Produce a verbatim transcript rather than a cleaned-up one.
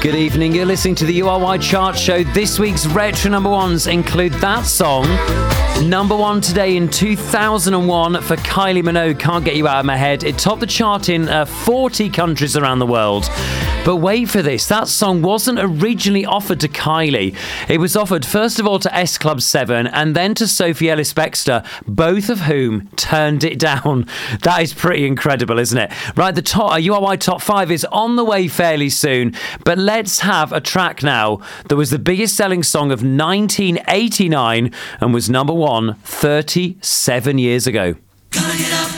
Good evening, you're listening to the U R Y Chart Show. This week's retro number ones include that song. Number one today in two thousand one for Kylie Minogue, Can't Get You Out of My Head. It topped the chart in uh, forty countries around the world. But wait for this, that song wasn't originally offered to Kylie. It was offered first of all to S Club seven and then to Sophie Ellis-Bextor, both of whom turned it down. That is pretty incredible, isn't it? Right, the top, uh, U R Y Top five is on the way fairly soon, but let's have a track now that was the biggest selling song of nineteen eighty-nine and was number one thirty-seven years ago. Gonna get up